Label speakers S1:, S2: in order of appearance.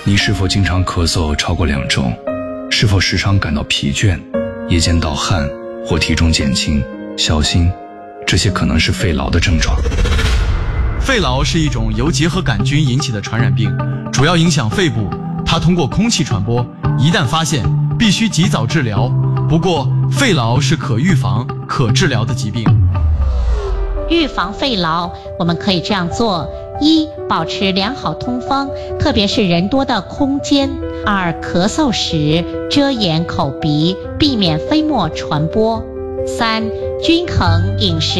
S1: 你是否经常咳嗽超过2周？是否时常感到疲倦、夜间盗汗或体重减轻？小心，这些可能是肺痨的症状。
S2: 肺痨是一种由结核杆菌引起的传染病，主要影响肺部，它通过空气传播，一旦发现，必须及早治疗。不过，肺痨是可预防、可治疗的疾病。
S3: 预防肺痨，我们可以这样做：1. 保持良好通风，特别是人多的空间；2. 咳嗽时遮掩口鼻，避免飞沫传播；3. 均衡饮食。